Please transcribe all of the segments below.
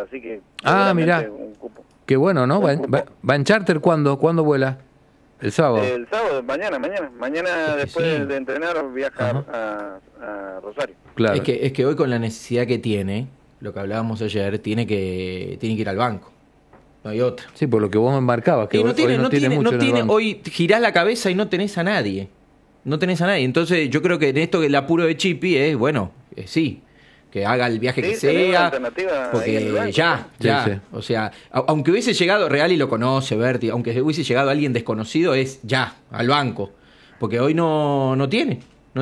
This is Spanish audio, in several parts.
así que... mirá, un cupo. qué bueno, ¿no? ¿Va en charter cuándo? ¿Cuándo vuela? ¿El sábado? El sábado, mañana después de entrenar viaja a Rosario. Claro. Es que hoy con la necesidad que tiene, lo que hablábamos ayer, tiene que ir al banco. No hay otra. Sí, por lo que vos me marcabas, que no tiene, hoy girás la cabeza y no tenés a nadie. No tenés a nadie. Entonces yo creo que en esto que el apuro de Chipi es, sí, que haga el viaje que sea, porque banco, ya. Sí. O sea, aunque hubiese llegado, Real y lo conoce, Berti, aunque hubiese llegado alguien desconocido, es ya, al banco. Porque hoy no tiene,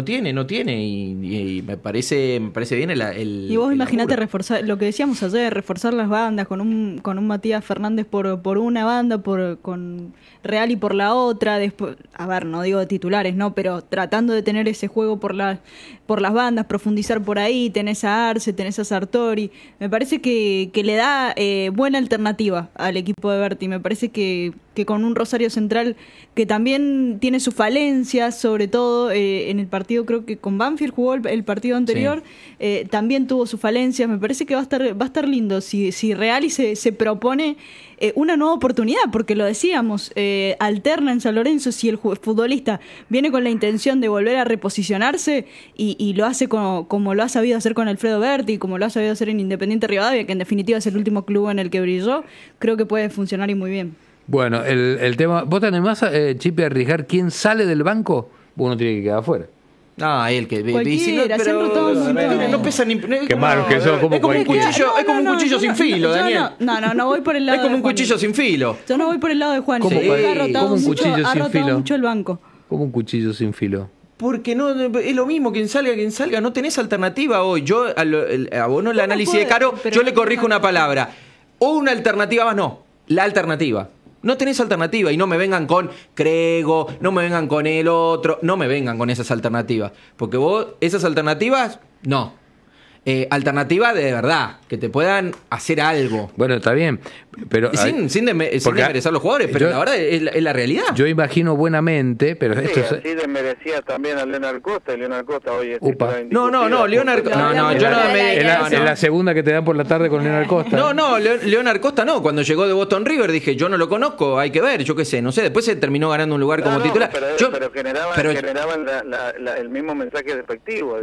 y me parece bien el y vos imaginate apuro. Reforzar, lo que decíamos ayer, reforzar las bandas con un Matías Fernández por una banda, con Real y por la otra, después, a ver, no digo de titulares, no, pero tratando de tener ese juego por las bandas, profundizar por ahí, tenés a Arce, tenés a Sartori, me parece que le da buena alternativa al equipo de Berti, me parece que con un Rosario Central que también tiene sus falencias, sobre todo en el partido, creo que con Banfield jugó el partido anterior, también tuvo sus falencias, me parece que va a estar lindo si Real y se propone una nueva oportunidad, porque lo decíamos, alterna en San Lorenzo, si el futbolista viene con la intención de volver a reposicionarse y lo hace como lo ha sabido hacer con Alfredo Berti, como lo ha sabido hacer en Independiente Rivadavia, que en definitiva es el último club en el que brilló, creo que puede funcionar y muy bien. Bueno, el tema, ¿vos tenés más, Chipi, a arriesgar quién sale del banco? Uno tiene que quedar afuera. Él que cualquiera, no pesa ni... Qué malo que sos, como cualquiera. Es como un cuchillo sin filo, Daniel. No voy por el lado es como de un cuchillo sin filo. Yo no voy por el lado de Juan. Ha rotado mucho el banco. ¿Cómo un cuchillo sin filo? Porque no es lo mismo, quien salga, no tenés alternativa hoy. Yo a vos no el análisis de Caro, yo le corrijo una palabra. O una alternativa más, no. La alternativa. No tenés alternativa y no me vengan con Crego, no me vengan con el otro, no me vengan con esas alternativas. Porque vos, esas alternativas, no. Alternativa de verdad, que te puedan hacer algo. Bueno, está bien, pero sin desmerecer los jugadores, pero la verdad es la realidad. Yo imagino buenamente, pero sí, esto así desmerecía también a Leonard Costa, y Leonard Costa hoy es Leonard Costa. Yo no me... En la segunda que te dan por la tarde con Leonard Costa. Leonard Costa no. Cuando llegó de Boston River dije, yo no lo conozco, hay que ver, yo qué sé, no sé. Después se terminó ganando un lugar como titular. Pero generaban el mismo mensaje despectivo.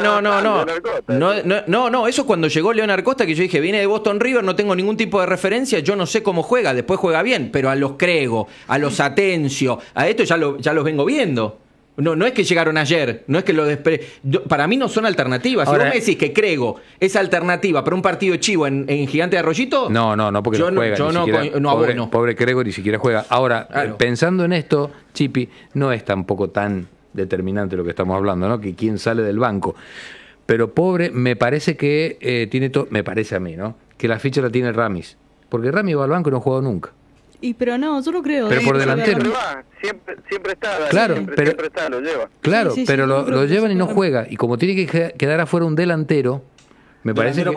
No, eso cuando llegó Leonard Costa, que yo dije, viene de Boston River, no tengo ningún tipo de referencia, yo no sé cómo juega, después juega bien, pero a los Crego, a los Atencio, a esto ya los vengo viendo. No es que llegaron ayer, no es que para mí no son alternativas. Ahora, si vos me decís que Crego es alternativa para un partido chivo en Gigante de Arroyito, no, porque no juega. Pobre Crego ni siquiera juega. Ahora, pensando en esto, Chipi, no es tampoco tan determinante lo que estamos hablando, ¿no? Que quién sale del banco. Pero pobre, me parece que tiene todo, me parece a mí, ¿no? Que la ficha la tiene Ramis. Porque Ramis va al banco y no ha jugado nunca. Pero no, yo no creo. Pero por delantero. Siempre está, claro, siempre está, lo lleva. Claro, pero lo llevan y no juega. Y como tiene que quedar afuera un delantero, me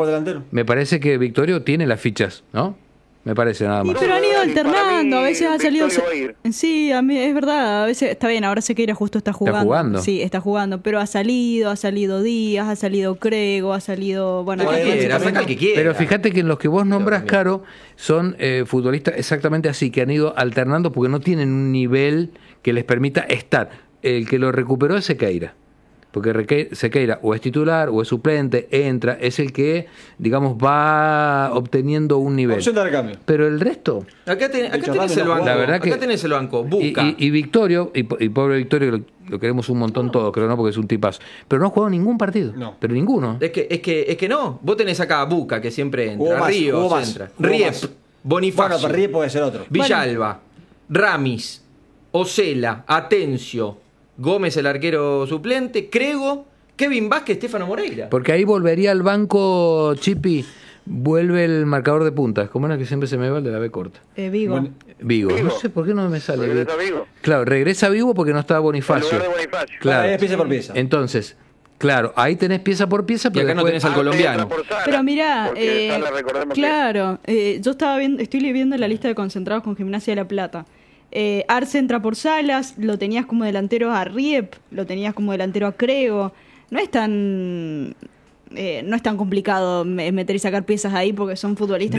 parece que Victorio tiene las fichas, ¿no? Me parece nada más. Pero han ido alternando, a veces ha salido... Sí, a mí es verdad, a veces está bien, ahora Sequeira justo está jugando. Sí, está jugando, pero ha salido Díaz, ha salido Crego, ha salido... Bueno, saca el que quiera. Pero fíjate que en los que vos nombras, Caro, son futbolistas exactamente así, que han ido alternando porque no tienen un nivel que les permita estar. El que lo recuperó es Sequeira. Porque Sequeira o es titular o es suplente, entra, es el que, digamos, va obteniendo un nivel. Opción de recambio. Pero el resto... Acá tenés el banco. La verdad acá tenés el banco. Busca. Y Victorio, y pobre Victorio, lo queremos un montón todos, creo, ¿no? Porque es un tipazo. Pero no ha jugado ningún partido. No. Pero ninguno. Es que no. Vos tenés acá a Buca, que siempre entra. Ríos entra. Riep, Bonifacio. Bueno, Riep puede ser otro. Villalba, Ramis, Osela, Atencio, Gómez, el arquero suplente, Crego, Kevin Vázquez, Estefano Moreira. Porque ahí volvería al banco, Chipi, vuelve el marcador de puntas. ¿Cómo era que siempre se me va el de la B corta? Vigo. Vigo. No sé por qué no me sale. Regresa Vigo. Claro, regresa Vigo porque no estaba Bonifacio. En lugar de Bonifacio. Claro. Es pieza por pieza. Entonces, claro, ahí tenés pieza por pieza. Pero y acá no tenés al colombiano. Pero mirá, claro, yo estoy viendo la lista de concentrados con Gimnasia de La Plata. Arce entra por Salas, lo tenías como delantero a Riep, lo tenías como delantero a Crego. No es tan complicado meter y sacar piezas ahí porque son futbolistas